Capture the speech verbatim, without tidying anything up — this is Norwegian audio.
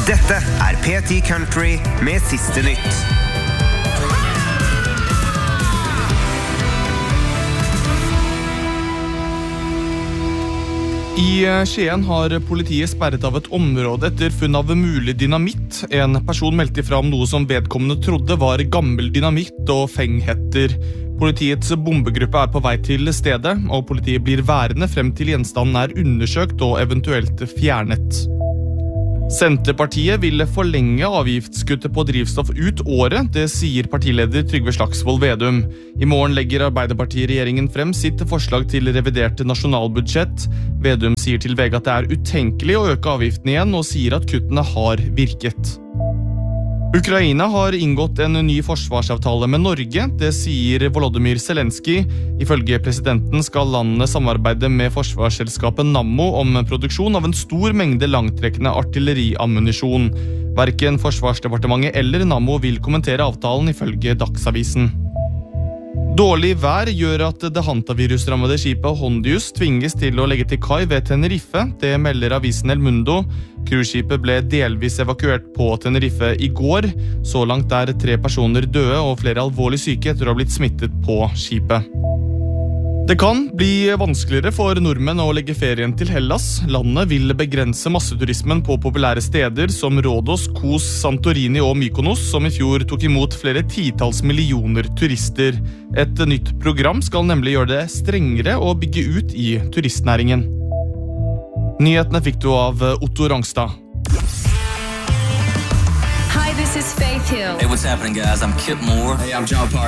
Dette er P ti Country med siste nytt. I Skien har politiet sperret av et område etter funn av mulig dynamitt. En person meldte fra om noe som vedkommende trodde var gammel dynamitt og fenghetter. Politiets bombegruppe er på vei til stedet, og politiet blir værende frem til gjenstanden er undersøkt og eventuelt fjernet. Senterpartiet vil forlenge avgiftskuttet på drivstoff ut året, det sier partileder Trygve Slagsvold Vedum. I morgen legger Arbeiderparti-regjeringen frem sitt forslag til revidert nasjonalbudsjett. Vedum sier til V G at det er utenkelig å øke avgiften igjen, og sier at kuttene har virket. Ukraina har inngått en ny forsvarsavtale med Norge, det sier Volodymyr Zelensky. Ifølge presidenten skal landene samarbeide med forsvarsselskapet Nammo om produksjon av en stor mengde langtrekkende artilleriammunisjon. Hverken Forsvarsdepartementet eller Nammo vil kommentere avtalen ifølge Dagsavisen. Dårlig vær gjør at det hantavirusrammede skipet Hondius tvinges til å legge til kai ved Tenerife. Det melder avisen El Mundo. Cruiseskipet ble delvis evakuert på Tenerife i går. Så langt er tre personer døde og flere alvorlig syke etter å ha blitt smittet på skipet. Det kan bli vanskeligere for nordmenn å legge ferien til Hellas. Landet vil begrense masseturismen på populære steder som Rhodos, Kos, Santorini og Mykonos, som i fjor tok imot flere titals millioner turister. Et nytt program skal nemlig gjøre det strengere å bygge ut i turistnæringen. Nyhetene fikk du av Otto Rangstad. Hi, this is Faith Hill. Hey, what's happening, guys? I'm Kip Moore. Hey, I'm John Park.